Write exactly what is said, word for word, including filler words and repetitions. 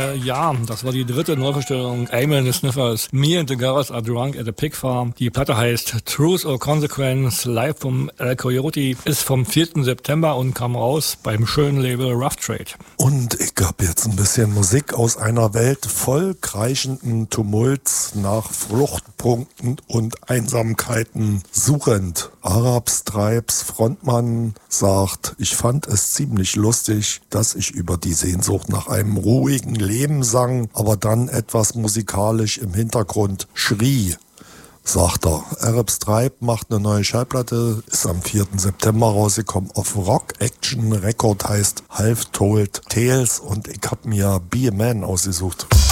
Äh, ja, das war die dritte Neuverstellung Amyl and the Sniffers, Me and the Girls Are Drunk at a Pig Farm. Die Platte heißt Truth or Consequence, live vom El Coyote, ist vom vierten September und kam raus beim schönen Label Rough Trade. Und ich hab jetzt ein bisschen Musik aus einer Welt voll kreischenden Tumults nach Fluchtpunkten und Einsamkeiten suchend. Arab Stripes Frontmann sagt, ich fand es ziemlich lustig, dass ich über die Sehnsucht nach einem ruhigen Leben sang, aber dann etwas musikalisch im Hintergrund schrie, sagt er. Arab Stripe macht eine neue Schallplatte, ist am vierten September rausgekommen auf Rock Action Record, heißt Half Told Tales, und ich hab mir Be a Man ausgesucht.